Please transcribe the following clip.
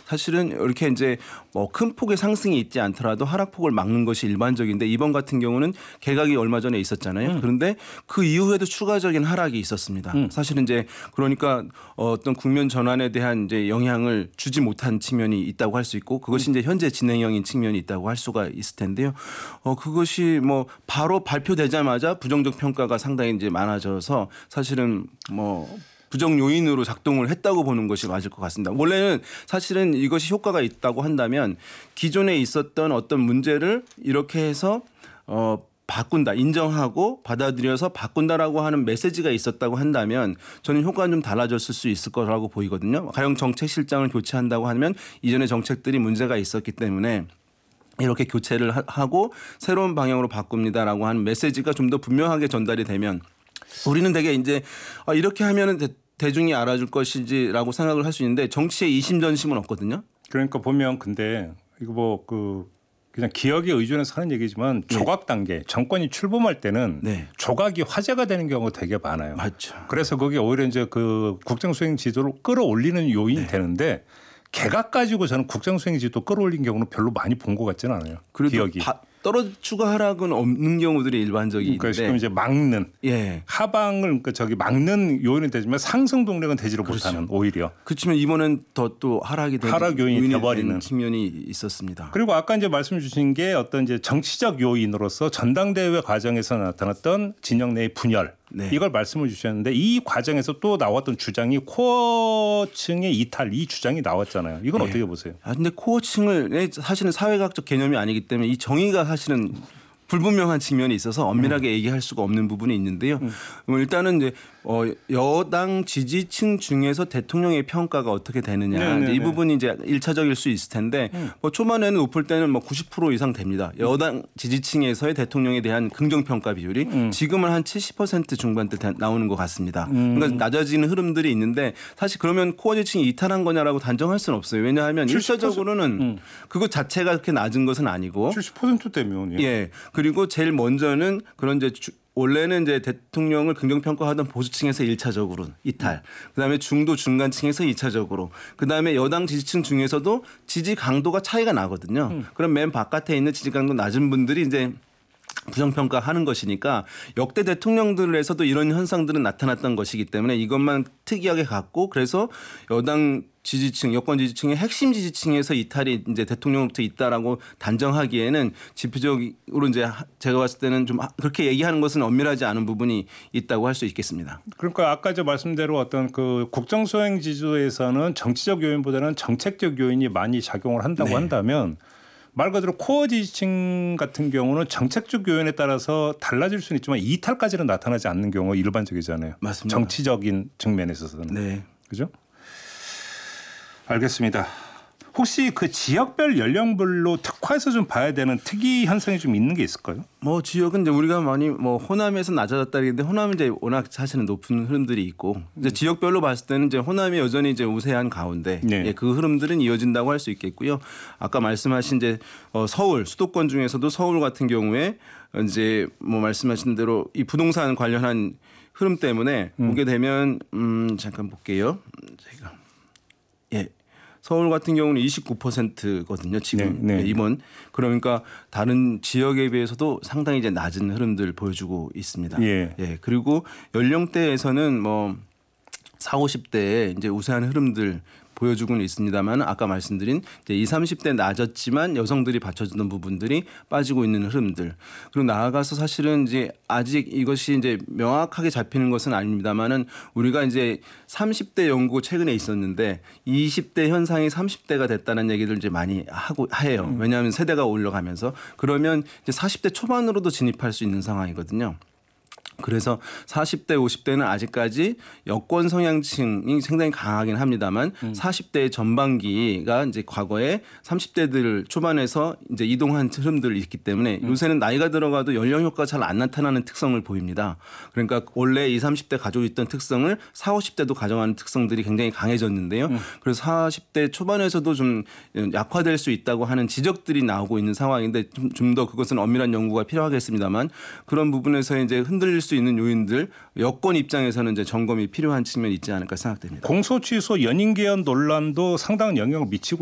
사실은 이렇게 이제 뭐 큰 폭의 상승이 있지 않더라도 하락폭을 막는 것이 일반적인데 이번 같은 경우는 개각이 얼마 전에 있었잖아요. 그런데 그 이후에도 추가적인 하락이 있었습니다. 사실은 이제 그러니까 어떤 국면 전환에 대한 이제 영향을 주지 못한 측면이 있다고 할 수 있고 그것이 이제 현재 진행형인 측면이 있다고 할 수가 있을 텐데요. 그것이 뭐 바로 발표되자마자 부정적 평가가 상당히 이제 많아져서 사실은 뭐 부정 요인으로 작동을 했다고 보는 것이 맞을 것 같습니다. 원래는 사실은 이것이 효과가 있다고 한다면 기존에 있었던 어떤 문제를 이렇게 해서 바꾼다, 인정하고 받아들여서 바꾼다라고 하는 메시지가 있었다고 한다면 저는 효과는 좀 달라졌을 수 있을 거라고 보이거든요. 가령 정책실장을 교체한다고 하면 이전의 정책들이 문제가 있었기 때문에 이렇게 교체를 하고 새로운 방향으로 바꿉니다라고 하는 메시지가 좀 더 분명하게 전달이 되면 우리는 되게 이제 이렇게 하면은 대중이 알아줄 것이지라고 생각을 할 수 있는데 정치에 이심전심은 없거든요. 그러니까 보면 근데 이거 뭐 그냥 기억에 의존해서 하는 얘기지만 조각 단계 정권이 출범할 때는 조각이 화제가 되는 경우가 되게 많아요. 맞죠. 그래서 그게 오히려 이제 그 국정수행 지도를 끌어올리는 요인이 되는데 개각 가지고 저는 국정수행 지도 끌어올린 경우는 별로 많이 본 것 같지는 않아요. 기억이. 추가 하락은 없는 경우들이 일반적인데. 그러니까 지금 이제 막는 하방을 막는 요인은 되지만 상승 동력은 되지를 못하는 오히려. 그렇지만 이번엔 또 하락 요인이 돼버리는 측면이 있었습니다. 그리고 아까 이제 말씀 주신 게 어떤 이제 정치적 요인으로서 전당대회 과정에서 나타났던 진영 내의 분열. 이걸 말씀을 주셨는데 이 과정에서 또 나왔던 주장이 코어층의 이탈 이 주장이 나왔잖아요. 이건 어떻게 보세요? 근데 코어층을 사실은 사회학적 개념이 아니기 때문에 이 정의가 사실은 불분명한 측면이 있어서 엄밀하게 얘기할 수가 없는 부분이 있는데요. 일단은 이제 여당 지지층 중에서 대통령의 평가가 어떻게 되느냐 이 부분이 이제 1차적일 수 있을 텐데 뭐 초반에는 높을 때는 뭐 90% 이상 됩니다. 여당 지지층에서의 대통령에 대한 긍정 평가 비율이 지금은 한 70% 중반대 나오는 것 같습니다. 그러니까 낮아지는 흐름들이 있는데 사실 그러면 코어 지지층이 이탈한 거냐라고 단정할 수는 없어요. 왜냐하면 1차적으로는 그것 자체가 그렇게 낮은 것은 아니고 70%대면 그리고 제일 먼저는 그런 이제 원래는 이제 대통령을 긍정평가하던 보수층에서 1차적으로 이탈. 그다음에 중도 중간층에서 2차적으로. 그다음에 여당 지지층 중에서도 지지 강도가 차이가 나거든요. 그럼 맨 바깥에 있는 지지 강도 낮은 분들이 이제 부정평가하는 것이니까 역대 대통령들에서도 이런 현상들은 나타났던 것이기 때문에 이것만 특이하게 갖고 그래서 여당 지지층, 여권 지지층의 핵심 지지층에서 이탈이 이제 대통령부터 있다라고 단정하기에는 지표적으로 이제 제가 봤을 때는 좀 그렇게 얘기하는 것은 엄밀하지 않은 부분이 있다고 할 수 있겠습니다. 그러니까 아까 저 말씀대로 어떤 그 국정수행 지도에서는 정치적 요인보다는 정책적 요인이 많이 작용을 한다고 한다면 말 그대로 코어 지지층 같은 경우는 정책적 요인에 따라서 달라질 수는 있지만 이탈까지는 나타나지 않는 경우가 일반적이잖아요. 맞습니다. 정치적인 측면에 있어서는. 그죠? 알겠습니다. 혹시 그 지역별 연령별로 특화해서 좀 봐야 되는 특이 현상이 좀 있는 게 있을까요? 뭐 지역은 이제 우리가 많이 뭐 호남에서 낮아졌다 그랬는데 호남은 이제 워낙 사실은 높은 흐름들이 있고 이제 지역별로 봤을 때는 이제 호남이 여전히 이제 우세한 가운데 그 흐름들은 이어진다고 할 수 있겠고요. 아까 말씀하신 이제 서울 수도권 중에서도 서울 같은 경우에 이제 뭐 말씀하신 대로 이 부동산 관련한 흐름 때문에 보게 되면 잠깐 볼게요. 제가 서울 같은 경우는 29%거든요. 지금 이번 그러니까 다른 지역에 비해서도 상당히 이제 낮은 흐름들 보여주고 있습니다. 그리고 연령대에서는 뭐 40, 50대에 이제 우세한 흐름들 보여주고는 있습니다만 아까 말씀드린 이제 20, 30대 낮았지만 여성들이 받쳐주는 부분들이 빠지고 있는 흐름들. 그리고 나아가서 사실은 이제 아직 이것이 이제 명확하게 잡히는 것은 아닙니다만은 우리가 이제 30대 연구 최근에 있었는데 20대 현상이 30대가 됐다는 얘기를 이제 많이 해요. 왜냐하면 세대가 올라가면서 그러면 이제 40대 초반으로도 진입할 수 있는 상황이거든요. 그래서 40대, 50대는 아직까지 여권 성향층이 상당히 강하긴 합니다만 40대의 전반기가 이제 과거에 30대들 초반에서 이제 이동한 흐름들이 있기 때문에 요새는 나이가 들어가도 연령 효과가 잘 안 나타나는 특성을 보입니다. 그러니까 원래 20, 30대 가지고 있던 특성을 40, 50대도 가져가는 특성들이 굉장히 강해졌는데요. 그래서 40대 초반에서도 좀 약화될 수 있다고 하는 지적들이 나오고 있는 상황인데 좀 더 그것은 엄밀한 연구가 필요하겠습니다만 그런 부분에서 이제 흔들릴 수 있는 요인들 여권 입장에서는 이제 점검이 필요한 측면이 있지 않을까 생각됩니다. 공소 취소 연임 개헌 논란도 상당한 영향을 미치고